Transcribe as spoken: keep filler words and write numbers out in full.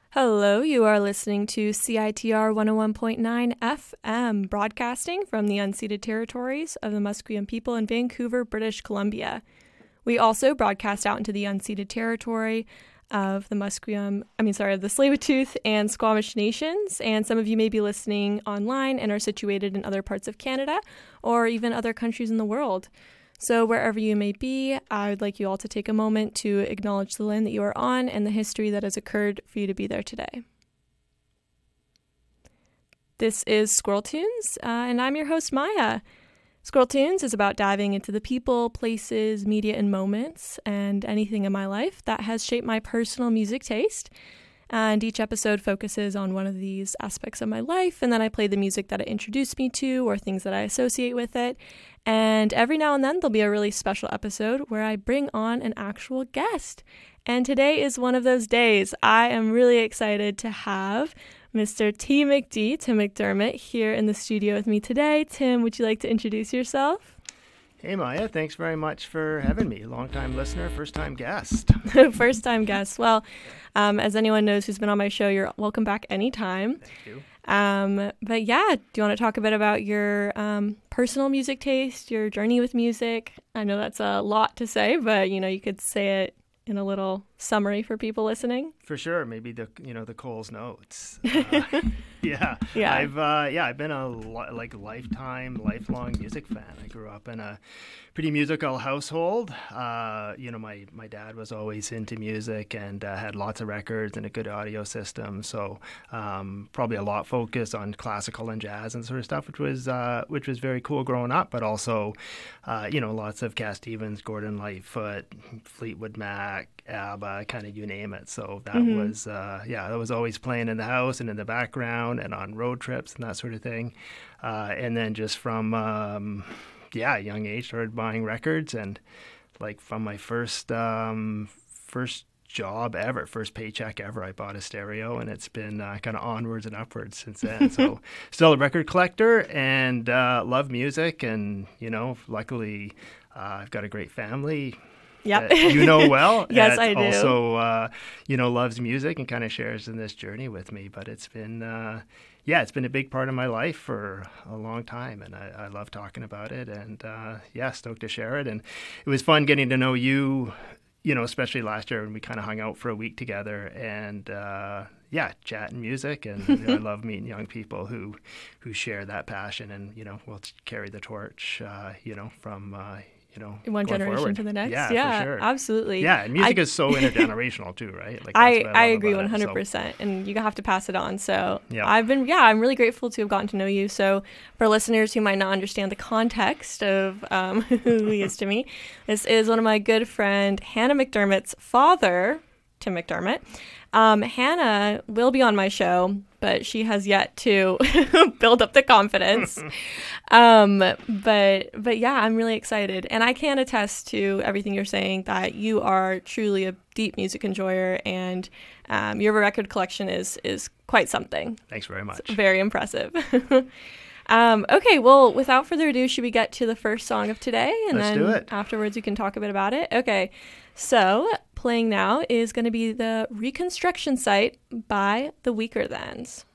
Hello, you are listening to C I T R one oh one point nine F M, broadcasting from the unceded territories of the Musqueam people in Vancouver, British Columbia. We also broadcast out into the unceded territory of the Musqueam, I mean, sorry, the Tsleil-Waututh and Squamish nations, and some of you may be listening online and are situated in other parts of Canada or even other countries in the world. So wherever you may be, I would like you all to take a moment to acknowledge the land that you are on and the history that has occurred for you to be there today. This is Squirrel Tunes, uh, and I'm your host, Maya. Squirrel Tunes is about diving into the people, places, media, and moments, and anything in my life that has shaped my personal music taste. And each episode focuses on one of these aspects of my life, and then I play the music that it introduced me to or things that I associate with it. And every now and then there'll be a really special episode where I bring on an actual guest. And today is one of those days. I am really excited to have Mister T. McD, Tim McDermott, here in the studio with me today. Tim, would you like to introduce yourself? Hey Maya, thanks very much for having me. Long-time listener, first-time guest. First-time guest. Well, um, as anyone knows who's been on my show, you're welcome back anytime. Thank you. Um, but yeah, do you want to talk a bit about your um, personal music taste, your journey with music? I know that's a lot to say, but you know, you could say it in a little summary for people listening. For sure, maybe the you know the Coles notes. Uh, yeah, yeah. I've uh, yeah I've been a li- like lifetime, lifelong music fan. I grew up in a pretty musical household. Uh, you know, my my dad was always into music and uh, had lots of records and a good audio system. So um, probably a lot focused on classical and jazz and sort of stuff, which was uh, which was very cool growing up. But also, uh, you know, lots of Cat Stevens, Gordon Lightfoot, Fleetwood Mac, ABBA, kind of you name it. So that mm-hmm. was, uh, yeah, that was always playing in the house and in the background and on road trips and that sort of thing. Uh, and then just from, um, yeah, a young age, started buying records. And like from my first, um, first job ever, first paycheck ever, I bought a stereo, and it's been uh, kind of onwards and upwards since then. So still a record collector and uh, love music. And, you know, luckily uh, I've got a great family. Yep. You know well. Yes, I do. Also, uh, you know, loves music and kind of shares in this journey with me. But it's been, uh, yeah, it's been a big part of my life for a long time, and I, I love talking about it. And uh, yeah, stoked to share it. And it was fun getting to know you, you know, especially last year when we kind of hung out for a week together and. Uh, Yeah, chatting music, and you know, I love meeting young people who, who share that passion, and you know, will carry the torch, uh, you know, from uh, you know, one generation forward. to the next. Yeah, yeah for sure. Absolutely. Yeah, and music I, is so intergenerational too, right? Like I, that's what I, I love agree about one hundred percent, it, so. and you have to pass it on. So yeah. I've been, yeah, I'm really grateful to have gotten to know you. So for listeners who might not understand the context of um, who he is to me, this is one of my good friend Hannah McDermott's father, Tim McDermott. Um, Hannah will be on my show, but she has yet to build up the confidence. um, but but yeah, I'm really excited. And I can attest to everything you're saying, that you are truly a deep music enjoyer, and um, your record collection is is quite something. Thanks very much. It's very impressive. um, okay, well, without further ado, should we get to the first song of today? And Let's then do it. Afterwards, we can talk a bit about it. Okay. So, playing now is going to be the Reconstruction Site by the Weaker Thans.